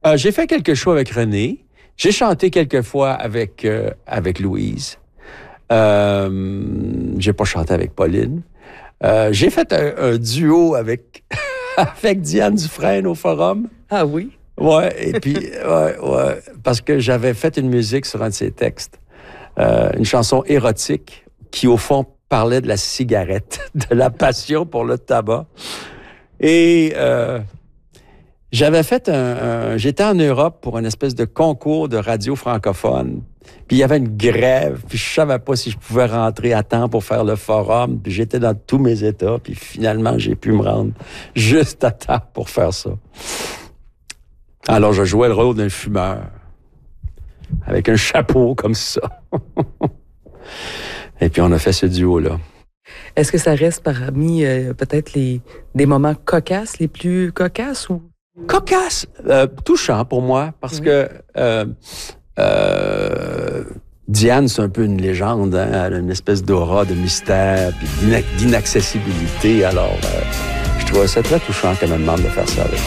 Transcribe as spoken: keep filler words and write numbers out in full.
Euh, j'ai fait quelques shows avec René. J'ai chanté quelques fois avec, euh, avec Louise. Euh, j'ai pas chanté avec Pauline. Euh, j'ai fait un, un duo avec, avec Diane Dufresne au Forum. Ah oui? Ouais, et puis, ouais, ouais, parce que j'avais fait une musique sur un de ses textes. Euh, une chanson érotique qui, au fond, parlait de la cigarette, de la passion pour le tabac. Et euh, j'avais fait un, un... J'étais en Europe pour une espèce de concours de radio francophone. Puis il y avait une grève, puis je savais pas si je pouvais rentrer à temps pour faire le forum. Puis j'étais dans tous mes états, puis finalement, j'ai pu me rendre juste à temps pour faire ça. Alors, je jouais le rôle d'un fumeur, avec un chapeau comme ça. Et puis, on a fait ce duo-là. Est-ce que ça reste parmi euh, peut-être les des moments cocasses, les plus cocasses ou... Cocasse! Euh, touchant pour moi, parce oui. que euh, euh, Diane, c'est un peu une légende, hein? Elle a une espèce d'aura de mystère, puis d'inaccessibilité. Alors, euh, je trouvais ça très touchant qu'elle me demande de faire ça avec elle.